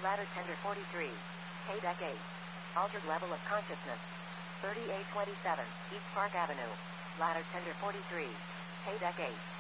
Ladder tender 43. K-Deck 8. Altered level of consciousness. 3827, East Park Avenue. Ladder tender 43. K-Deck 8.